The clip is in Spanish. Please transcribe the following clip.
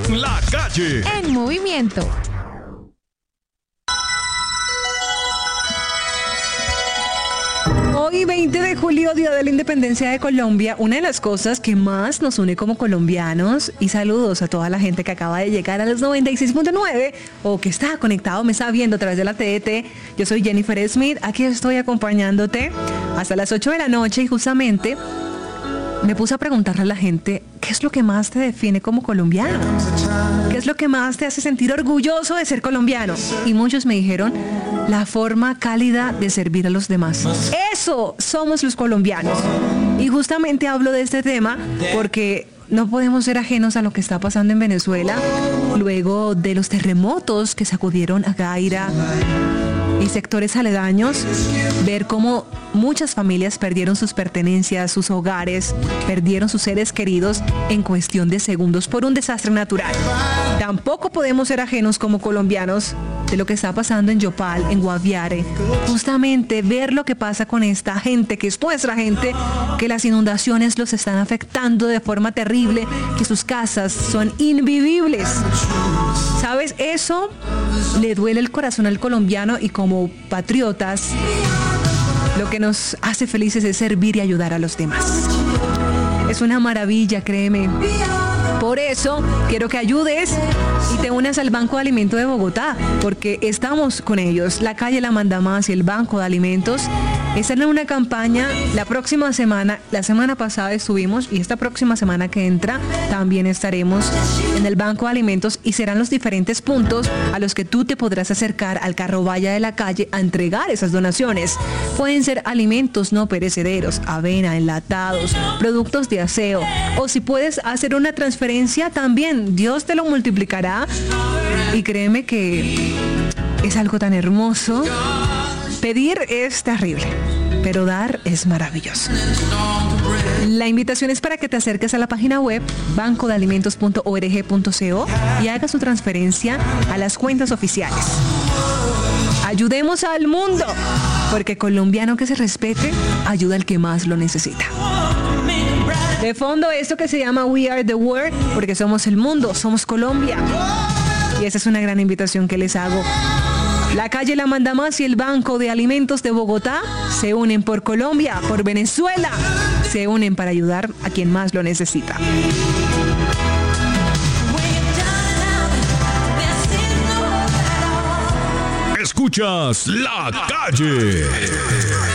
La Calle. En movimiento. Hoy, 20 de julio, Día de la Independencia de Colombia, una de las cosas que más nos une como colombianos, y saludos a toda la gente que acaba de llegar a los 96.9 o que está conectado, me está viendo a través de la TDT. Yo soy Jennifer Smith, aquí estoy acompañándote hasta las 8 de la noche y justamente me puse a preguntarle a la gente, ¿qué es lo que más te define como colombiano? ¿Qué es lo que más te hace sentir orgulloso de ser colombiano? Y muchos me dijeron, la forma cálida de servir a los demás. Eso somos los colombianos. Y justamente hablo de este tema porque no podemos ser ajenos a lo que está pasando en Venezuela luego de los terremotos que sacudieron a Gaira y sectores aledaños, ver cómo muchas familias perdieron sus pertenencias, sus hogares, perdieron sus seres queridos en cuestión de segundos por un desastre natural. Tampoco podemos ser ajenos como colombianos de lo que está pasando en Yopal, en Guaviare. Justamente ver lo que pasa con esta gente, que es nuestra gente, que las inundaciones los están afectando de forma terrible, que sus casas son invivibles. ¿Sabes? Eso le duele el corazón al colombiano y como patriotas, lo que nos hace felices es servir y ayudar a los demás. Es una maravilla, créeme. Por eso quiero que ayudes y te unas al Banco de Alimentos de Bogotá, porque estamos con ellos. La calle La Manda Más y el Banco de Alimentos están en una campaña la próxima semana. La semana pasada estuvimos y esta próxima semana que entra también estaremos en el Banco de Alimentos y serán los diferentes puntos a los que tú te podrás acercar al carro valla de la calle a entregar esas donaciones. Pueden ser alimentos no perecederos, avena, enlatados, productos de aseo, o si puedes hacer una transferencia también, Dios te lo multiplicará. Y créeme que es algo tan hermoso. Pedir es terrible, pero dar es maravilloso. La invitación es para que te acerques a la página web bancodealimentos.org.co y hagas tu transferencia a las cuentas oficiales. Ayudemos al mundo, porque colombiano que se respete ayuda al que más lo necesita. De fondo esto que se llama We Are the World, porque somos el mundo, somos Colombia. Y esa es una gran invitación que les hago. La calle La Manda Más y el Banco de Alimentos de Bogotá se unen por Colombia, por Venezuela. Se unen para ayudar a quien más lo necesita. Escuchas La Calle.